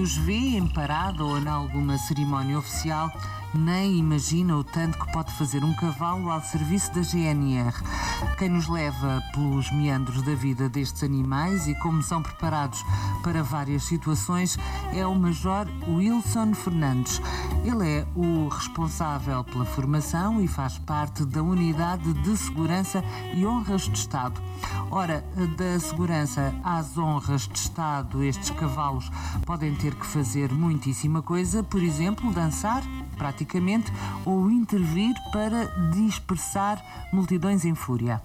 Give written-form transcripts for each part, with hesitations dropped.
nos vê em parada ou em alguma cerimónia oficial, nem imagina o tanto que pode fazer um cavalo ao serviço da GNR. Quem nos leva pelos meandros da vida destes animais e como são preparados para várias situações é o Major Wilson Fernandes. Ele é o responsável pela formação e faz parte da Unidade de Segurança e Honras de Estado. Ora, da segurança às honras de Estado, estes cavalos podem ter que fazer muitíssima coisa, por exemplo, dançar, praticamente, ou intervir para dispersar multidões em fúria.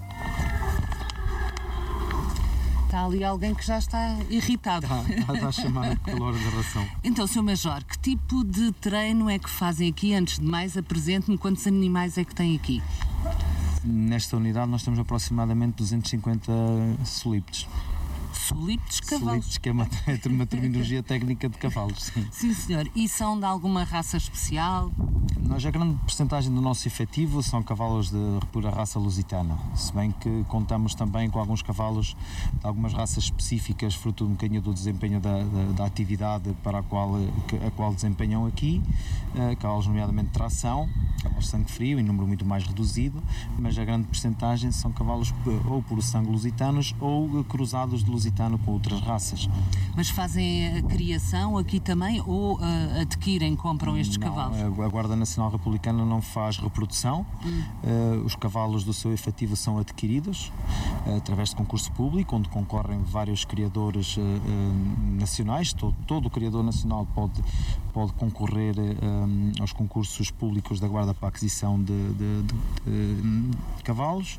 Está ali alguém que já está irritado. Está a chamar pela hora da ração. Então, Sr. Major, que tipo de treino é que fazem aqui? Antes de mais, apresente-me quantos animais é que tem aqui. Nesta unidade nós temos aproximadamente 250 solípedes. Solípedes cavalos? Solípedes, que é uma terminologia técnica de cavalos, sim. Sim, senhor. E são de alguma raça especial? Nós, a grande porcentagem do nosso efetivo são cavalos de pura raça lusitana, se bem que contamos também com alguns cavalos de algumas raças específicas, fruto um bocadinho do desempenho da atividade para a qual desempenham aqui, cavalos nomeadamente de tração, cavalos de sangue frio, em número muito mais reduzido, mas a grande porcentagem são cavalos ou por sangue lusitanos ou cruzados de lusitano com outras raças. Mas fazem a criação aqui também ou adquirem, compram estes cavalos? A Guarda Nacional Republicana não faz reprodução. Os cavalos do seu efetivo são adquiridos através de concurso público, onde concorrem vários criadores nacionais. Todo o criador nacional pode concorrer aos concursos públicos da Guarda para a aquisição de cavalos.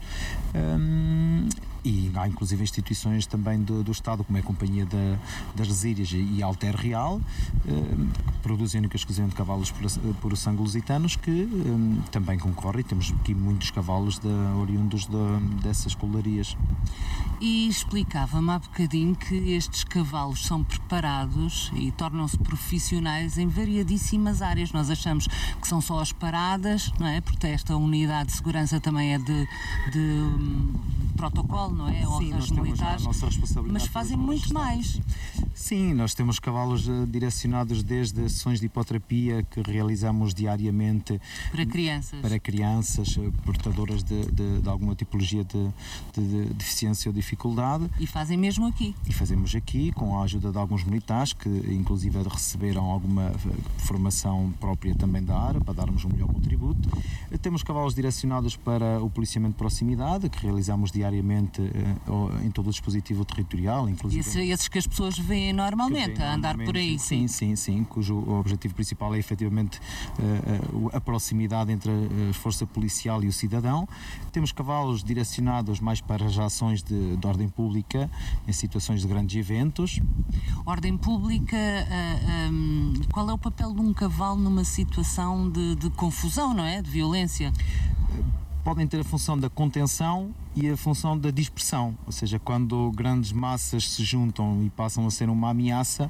E há inclusive instituições também do Estado, como é a Companhia das Resírias e Alter Real, que produzem única e exclusivamente cavalos por sangue lusitanos, que também concorrem. Temos aqui muitos cavalos oriundos dessas escolarias. E explicava-me há bocadinho que estes cavalos são preparados e tornam-se profissionais em variadíssimas áreas. Nós achamos que são só as paradas, não é? Porque esta unidade de segurança também é de protocolo, não é? Sim, nós temos a nossa responsabilidade. Mas fazem muito mais. Sim, nós temos cavalos direcionados desde sessões de hipoterapia que realizamos diariamente para crianças portadoras de alguma tipologia de deficiência ou dificuldade. E fazem mesmo aqui? E fazemos aqui, com a ajuda de alguns militares que inclusive receberam alguma formação própria também da área, para darmos um melhor contributo. Temos cavalos direcionados para o policiamento de proximidade, que realizamos diariamente em todo o dispositivo territorial, inclusive. Esses que as pessoas veem normalmente a andar por aí. Sim, cujo objetivo principal é efetivamente a proximidade entre a força policial e o cidadão. Temos cavalos direcionados mais para as ações de ordem pública em situações de grandes eventos. Ordem pública, qual é o papel de um cavalo numa situação de confusão, não é? De violência? Podem ter a função da contenção e a função da dispersão, ou seja, quando grandes massas se juntam e passam a ser uma ameaça,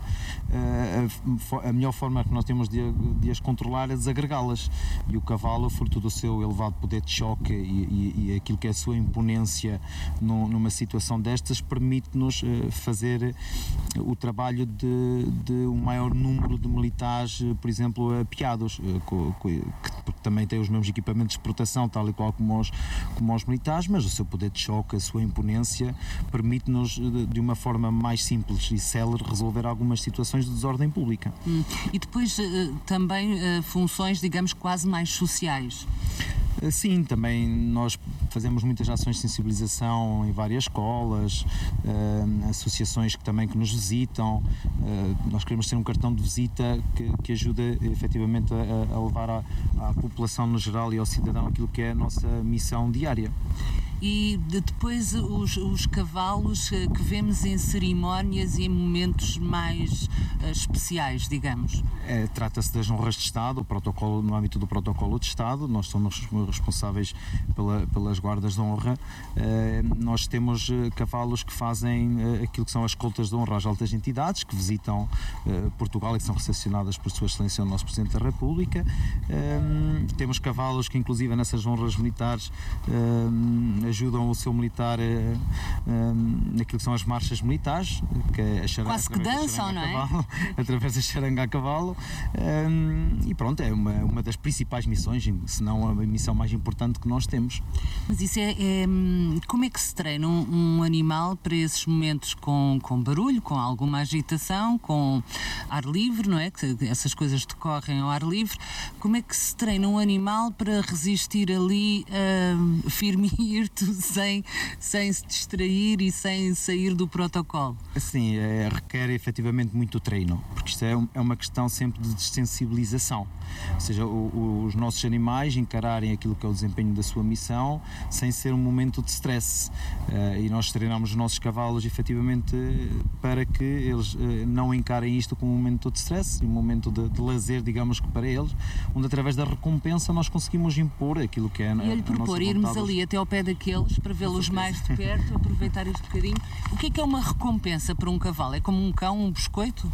a melhor forma que nós temos de as controlar é desagregá-las, e o cavalo, fruto do seu elevado poder de choque e aquilo que é a sua imponência numa situação destas, permite-nos fazer o trabalho de um maior número de militares, por exemplo, apiados, que também têm os mesmos equipamentos de proteção, tal e qual como os militares, mas o seu poder de choque, a sua imponência, permite-nos de uma forma mais simples e célere resolver algumas situações de desordem pública. E depois também funções, digamos, quase mais sociais. Sim, também nós fazemos muitas ações de sensibilização em várias escolas, associações que nos visitam. Nós queremos ter um cartão de visita que ajuda efetivamente a levar à população no geral e ao cidadão aquilo que é a nossa missão diária. E depois os cavalos que vemos em cerimónias e em momentos mais especiais, digamos. Trata-se das honras de Estado, o protocolo, no âmbito do protocolo de Estado. Nós somos responsáveis pelas guardas de honra. Nós temos cavalos que fazem aquilo que são as escoltas de honra às altas entidades, que visitam Portugal e que são recepcionadas por Sua Excelência o nosso Presidente da República. Temos cavalos que, inclusive, nessas honras militares, ajudam o seu militar naquilo que são as marchas militares, que é a charanga, quase que dançam, não é? Cavalo, através da charanga a cavalo, e pronto, é uma das principais missões, se não a missão mais importante que nós temos. Mas isso como é que se treina um animal para esses momentos com barulho, com alguma agitação, com ar livre, não é? Que essas coisas decorrem ao ar livre. Como é que se treina um animal para resistir ali firme e hirto, sem se distrair e sem sair do protocolo? Sim, requer efetivamente muito treino, porque isto é uma questão sempre de desensibilização, ou seja, os nossos animais encararem aquilo que é o desempenho da sua missão sem ser um momento de stress, e nós treinamos os nossos cavalos efetivamente para que eles não encarem isto como um momento de stress, um momento de lazer, digamos que para eles, onde através da recompensa nós conseguimos impor aquilo que é a nossa vontade. E eu lhe propor irmos ali até ao pé daqueles para vê-los mais de perto, aproveitar este bocadinho. O que é uma recompensa para um cavalo? É como um cão, um biscoito?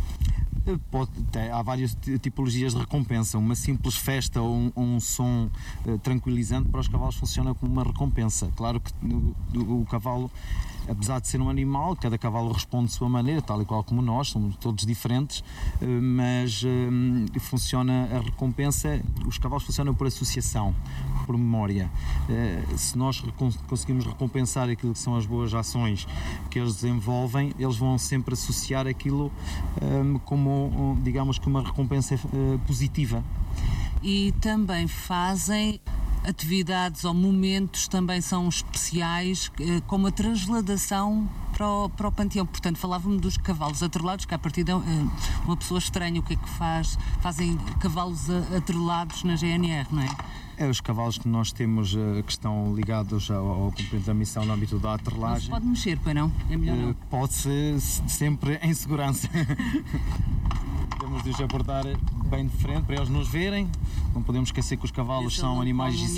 Há várias tipologias de recompensa. Uma simples festa ou um som tranquilizante para os cavalos funciona como uma recompensa. Claro que o cavalo, apesar de ser um animal, cada cavalo responde de sua maneira, tal e qual como nós, somos todos diferentes, mas funciona a recompensa, os cavalos funcionam por associação, por memória. Se nós conseguimos recompensar aquilo que são as boas ações que eles desenvolvem, eles vão sempre associar aquilo como, digamos que uma recompensa positiva. E também fazem atividades ou momentos também são especiais, como a transladação para o panteão. Portanto, falava-me dos cavalos atrelados, que à partida uma pessoa estranha o que é que fazem cavalos atrelados na GNR, não é? Os cavalos que nós temos que estão ligados ao cumprimento da missão no âmbito da atrelagem. Não se pode mexer, pois não? É melhor não? Pode-se sempre em segurança. Temos de os abordar bem de frente para eles nos verem. Não podemos esquecer que os cavalos são animais e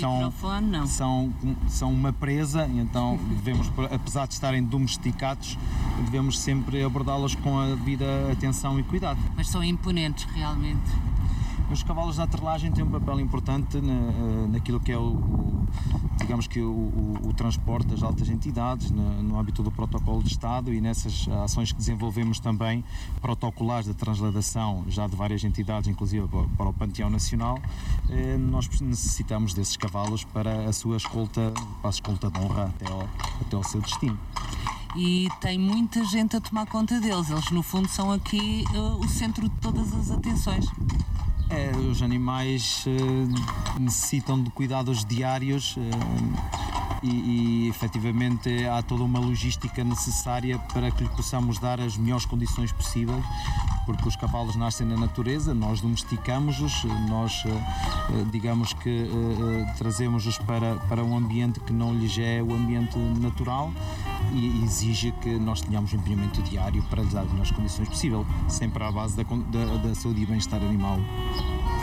são uma presa, e então devemos, apesar de estarem domesticados, devemos sempre abordá-los com a devida atenção e cuidado. Mas são imponentes realmente. Os cavalos da atrelagem têm um papel importante naquilo que é digamos que o transporte das altas entidades, no âmbito do protocolo de Estado, e nessas ações que desenvolvemos também protocolares de transladação já de várias entidades, inclusive para o Panteão Nacional, nós necessitamos desses cavalos para a sua escolta, para a escolta de honra até ao seu destino. E tem muita gente a tomar conta deles, eles no fundo são aqui o centro de todas as atenções. Os animais necessitam de cuidados diários e efetivamente há toda uma logística necessária para que lhe possamos dar as melhores condições possíveis, porque os cavalos nascem na natureza, nós domesticamos-os, nós digamos que trazemos-os para um ambiente que não lhes é o ambiente natural, e exige que nós tenhamos um empenhamento diário para lhes dar as melhores condições possíveis, sempre à base da saúde e bem-estar animal.